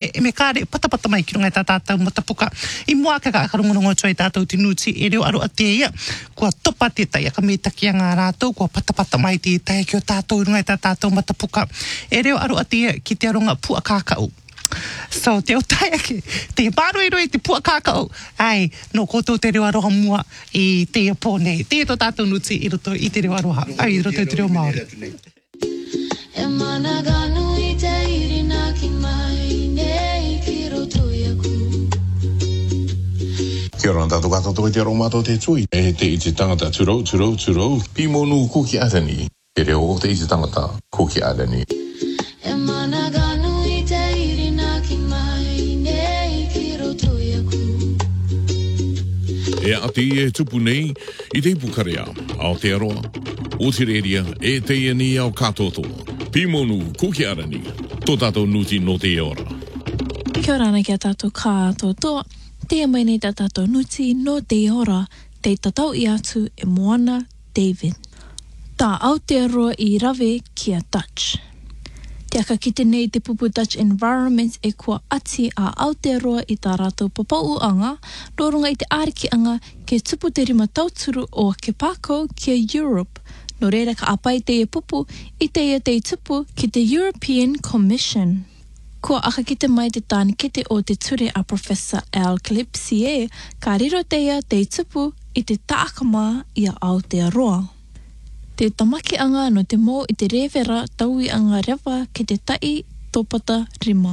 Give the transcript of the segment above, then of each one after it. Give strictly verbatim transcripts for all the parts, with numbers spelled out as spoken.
e me kare patapata mai ki runga tātātou matapuka. I mua ka ka akarongorongo tō i tātou te nuti e reo aro a te ia. Kua topa te tai aka me taki a ngā rātou, kua patapata mai te tai ki o tātou runga i tātou matapuka. E reo aro a te ia ki te aronga pua kākau. So, te o tai ake, te pāroi roi te pua kākau. Ai, no koto te reo aroha mua i te ia pōnei. Te to tātou nuti i roto i te reo aroha. Ai, i roto i te reo Māori. E mana ganu i te irina ki mai nei ki roto i aku. Kia ora tātou katoto i te aroha mātou te tui. E te i te tangata turo, turo, turo. Pimonu kuki arani. Te reo o te i te tangata kuki arani. E mana ganu i te irina ki mai nei ki roto i aku. E ati e tupu nei i te ipukarea ao te aroa. O te reria e te iani ao katoto. Pimonu kuki arani. Tō tātou nuti no te ora. Kia ora ana kia tātou katoto. Te mai nei tā tātou nuti no te ora. Te tatau i atu e Moana David. Tā Aotearoa i rawe kia Dutch. Te aka kite nei te pupu Dutch Environment e kua ati a Aotearoa i tā rātou papauanga, rōrunga i te ārikianga ke tupu te rima tauturu o ke pākau kia Europe. No reira ka apai te e pupu i te ia te tupu ki te European Commission. Kua aka kite mai te tāne kite o te ture a Professor Al Calypsie, ka riro te ia te tupu i te tākama i a Aotearoa. Te tamakianga no te mō i te rewera taui anga rewa ki te tai tōpata rima.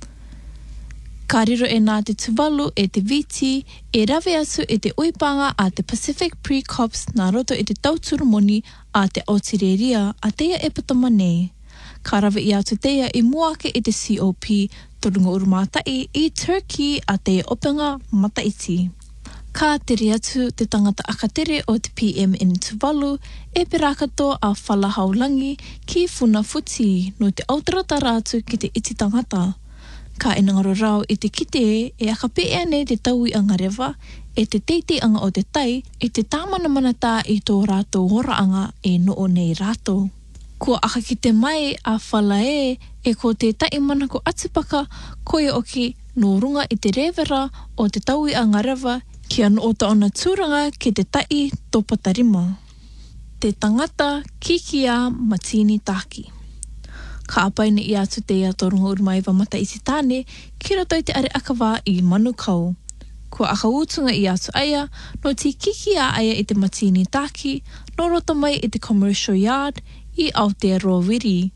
Ka riro e nā te tuvalu e te viti, e rawe atu e te oipanga a te Pacific Pre-Cops nā roto e te tauturu moni a te Aotearoa a teia e patama nei. Ka rawe i atu teia i muake i te C O P, torunga urumātai i Turkey a teia opanga mataiti. Ka tere atu te tangata akatere o te P M in Tuvalu e perakato a whalahaulangi ki Funa Futi no te autarata rātu ki te iti tangata. Ka enangaro rau i te kite e aka pēea nei te taui anga rewa e te teiti anga o te tai e te tāmana manata i tō rātou horaanga e noo nei rātou. Kua aka kite mai a whalae e ko te tai mana ko atipaka koe oki no runga i te rewera o te taui anga rewa kia no ota ona tūranga ki te tai tōpata rima. Te tangata Kikia Matini Taki. Ka apaina i atu te ia torunga urumaiwa mata isi tāne, ki roto i te are akawā i Manukau. Kua aka utunga i atu aia, no te Kikia aia i te Matini Taki, no roto mai i te Commercial Yard i Aotearoa Wiri.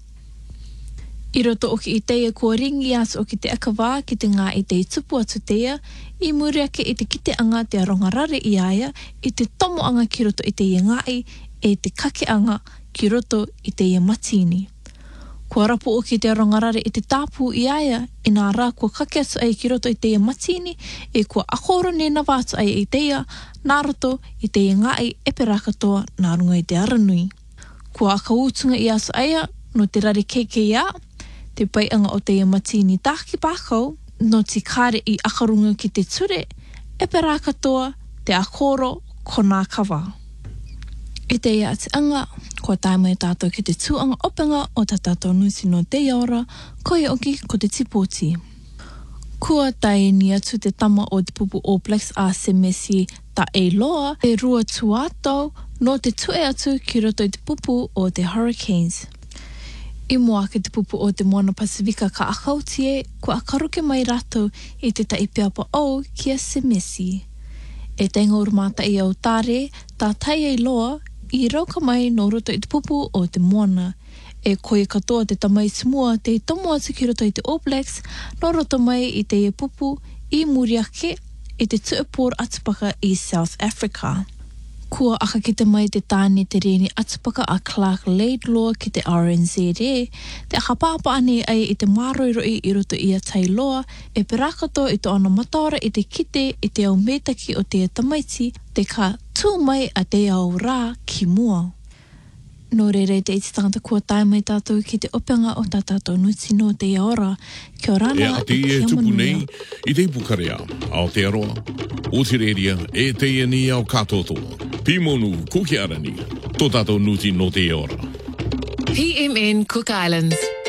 I roto oki i teia kua ringi atu oki te akawā ki te ngā i te tupu atu teia, i muriake i te kiteanga te arongarare i aia, i te tomoanga ki roto i teia ngai, e te kakeanga ki roto i teia matini. Kua rapu oki te arongarare i te tāpū i aia, i nā rā kua kake atu ai ki roto i teia matini, e kua akoro nena wātu ai i teia, nā roto i teia ngai e perakatoa nā runga i te aranui. Kua aka utunga i atu aia, no te rare kekeia, te paianga o teia matini tāki pākau, no te kare i akarunga ki te ture, e pera katoa te akoro ko nā kawa. E te ia ati anga, kua taimai tātou ki te tūanga openga o tā tātou nusi no te ora, koe oki ko te tipoti. Kua tai ni atu te tama o te pupu All Blacks a Semesi ta e loa, e rua tuatau no te tue atu ki roto i te pupu o te Hurricanes. I mua ke te pupu o te Moana Pasifika ka akautie, kua akaroke mai rātou i te taipiapa au ki a Semesi. E tenga urumata i au tāre, tā tai ei loa, i rauka mai no roto i te pupu o te Moana. E koe katoa te tamai smua te tomo atu ki roto i te All Blacks, no roto mai i te e pupu i Muriake i te tuapor atupaka i South Africa. Kua aka ki te mai te tāne te reni atupaka a Clark Laidlaw ki te R N Z e, te aka pāpa ane ai i te māroiroi i roto i a Tailoa, e perakato i te ana mataora i te kite i te au metaki o te tamaiti, te ka tū mai a te au rā ki mua. No reire te iti tangata kua tae mai tātou ki te openga o tā tātou nuti no te ora. Kia ora e ati e tupu nei i te ipukarea Aotearoa. O te reria e te iani ao katoto. Pimonu Cook Islands. Tō tātou nuti no te ora. P M N Cook Islands.